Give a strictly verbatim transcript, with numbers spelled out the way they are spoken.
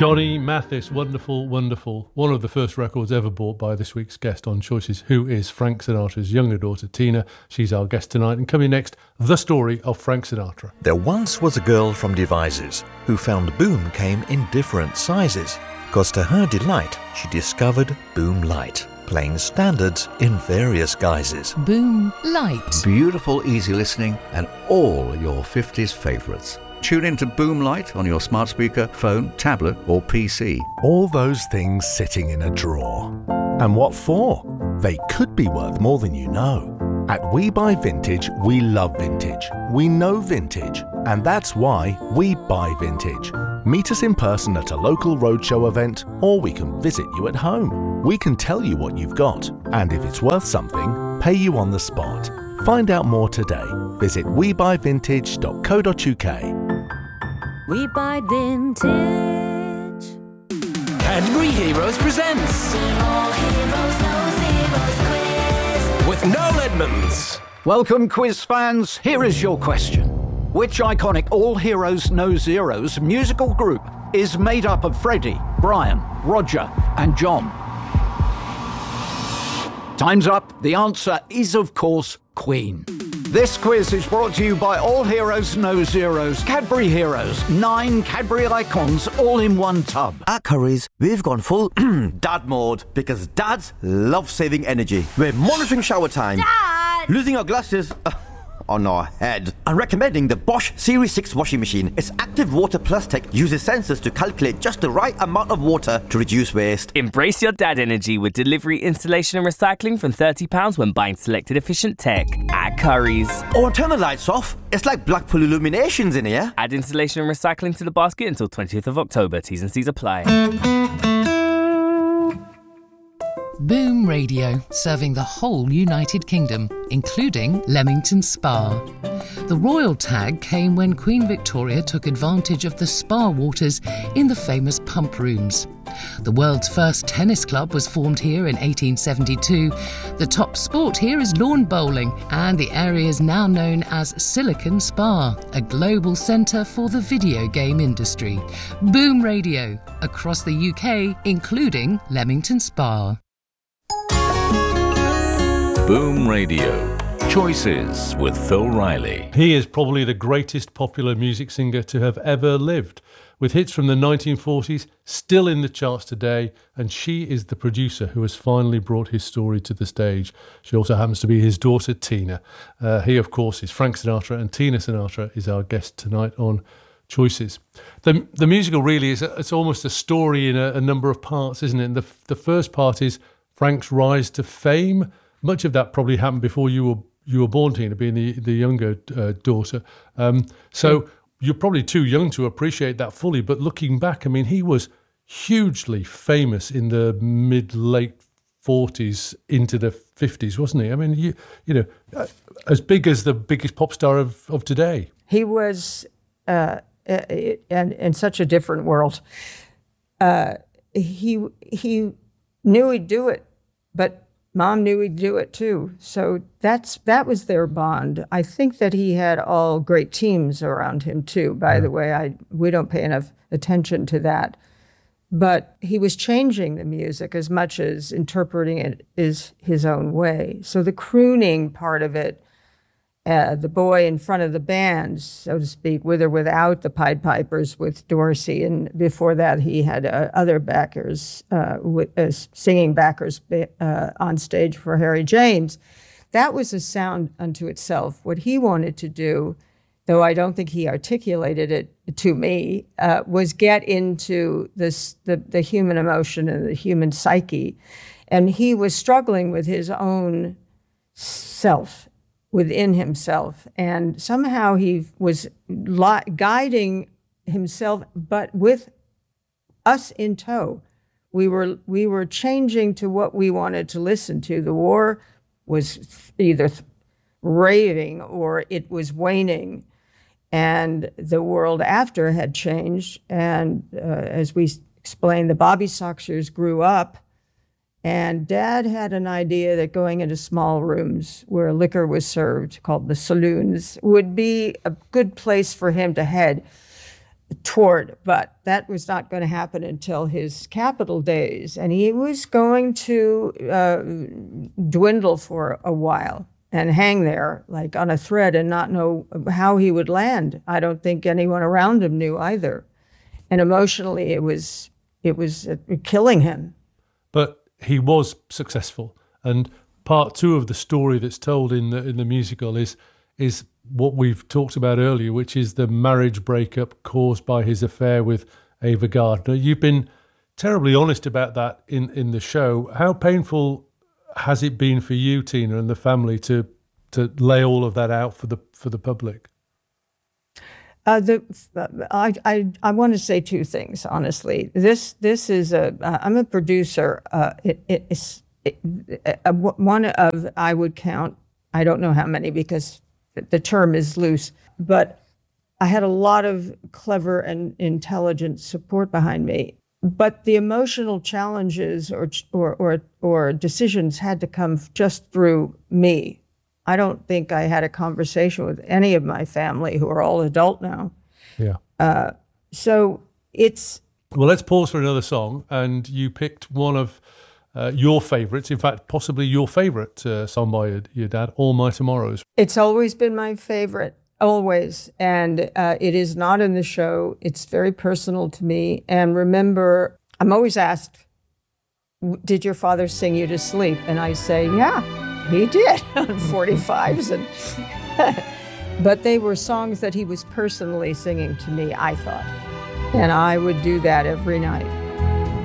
Johnny Mathis, wonderful, wonderful. One of the first records ever bought by this week's guest on Choices, who is Frank Sinatra's younger daughter, Tina. She's our guest tonight. And coming next, the story of Frank Sinatra. There once was a girl from Devizes who found boom came in different sizes. Because to her delight, she discovered Boom Light, playing standards in various guises. Boom Light. Beautiful, easy listening and all your fifties favourites. Tune in to Boom Light on your smart speaker, phone, tablet or P C. All those things sitting in a drawer. And what for? They could be worth more than you know. At We Buy Vintage, we love vintage. We know vintage. And that's why we buy vintage. Meet us in person at a local roadshow event, or we can visit you at home. We can tell you what you've got, and if it's worth something, pay you on the spot. Find out more today. Visit we buy vintage dot co dot uk. We Buy Vintage. Cadbury Heroes presents Zero Heroes, no Zeros quiz. with Noel Edmonds. Welcome, quiz fans. Here is your question. Which iconic All Heroes No Zeros musical group is made up of Freddie, Brian, Roger, and John? Time's up. The answer is, of course, Queen. This quiz is brought to you by All Heroes No Zeros, Cadbury Heroes, nine Cadbury icons all in one tub. At Currys, we've gone full dad mode because dads love saving energy. We're monitoring shower time, Dad! losing our glasses uh, on our head, and recommending the Bosch Series six washing machine. Its active water plus tech uses sensors to calculate just the right amount of water to reduce waste. Embrace your dad energy with delivery, installation and recycling from thirty pounds when buying selected efficient tech at Currys. Oh, and turn the lights off. It's like Blackpool Illuminations in here. Add installation and recycling to the basket until twentieth of October. T's and C's apply. Boom Radio, serving the whole United Kingdom, including Leamington Spa. The royal tag came when Queen Victoria took advantage of the spa waters in the famous pump rooms. The world's first tennis club was formed here in eighteen seventy-two. The top sport here is lawn bowling, and the area is now known as Silicon Spa, a global centre for the video game industry. Boom Radio, across the U K, including Leamington Spa. Boom Radio. Choices with Phil Riley. He is probably the greatest popular music singer to have ever lived, with hits from the nineteen forties still in the charts today, and she is the producer who has finally brought his story to the stage. She also happens to be his daughter, Tina. Uh, he, of course, is Frank Sinatra, and Tina Sinatra is our guest tonight on Choices. The the musical really is, a, it's almost a story in a, a number of parts, isn't it? And the, the first part is Frank's rise to fame. Much of that probably happened before you were you were born, Tina, being the, the younger uh, daughter. Um, so you're probably too young to appreciate that fully. But looking back, I mean, he was hugely famous in the mid-late forties into the fifties, wasn't he? I mean, you you know, uh, as big as the biggest pop star of, of today. He was uh, in, in such a different world. Uh, he he knew he'd do it, but Mom knew he'd do it too. So that's that was their bond. I think that he had all great teams around him too. By the way, I we don't pay enough attention to that. But he was changing the music as much as interpreting it is his own way. So the crooning part of it, uh, the boy in front of the band, so to speak, with or without the Pied Pipers with Dorsey. And before that, he had uh, other backers, uh, with, uh, singing backers uh, on stage for Harry James. That was a sound unto itself. What he wanted to do, though I don't think he articulated it to me, uh, was get into this the, the human emotion and the human psyche. And he was struggling with his own self, within himself. And somehow he was li- guiding himself, but with us in tow. We were we were changing to what we wanted to listen to. The war was either th- raving or it was waning. And the world after had changed. And uh, as we explained, the Bobby Soxers grew up. And Dad had an idea that going into small rooms where liquor was served, called the saloons, would be a good place for him to head. toward, but that was not going to happen until his Capitol days. And he was going to uh, dwindle for a while and hang there like on a thread and not know how he would land. I don't think anyone around him knew either. And emotionally, it was it was uh, killing him. But he was successful. And part two of the story that's told in the in the musical is is what we've talked about earlier, which is the marriage breakup caused by his affair with Ava Gardner. You've been terribly honest about that in, in the show. How painful has it been for you, Tina, and the family to to lay all of that out for the for the public? Uh, the I I I want to say two things, honestly. This this is a uh, I'm a producer. Uh, it, it's it, uh, one of I would count. I don't know how many because the term is loose, but I had a lot of clever and intelligent support behind me. But the emotional challenges or or or, or decisions had to come just through me. I don't think I had a conversation with any of my family, who are all adult now. Yeah. Uh, so it's... Well, let's pause for another song. And you picked one of uh, your favourites, in fact, possibly your favourite uh, song by your, your dad, All My Tomorrows. It's always been my favourite, always. And uh, it is not in the show. It's very personal to me. And remember, I'm always asked, did your father sing you to sleep? And I say, yeah. He did on forty-fives, and but they were songs that he was personally singing to me, I thought. And I would do that every night.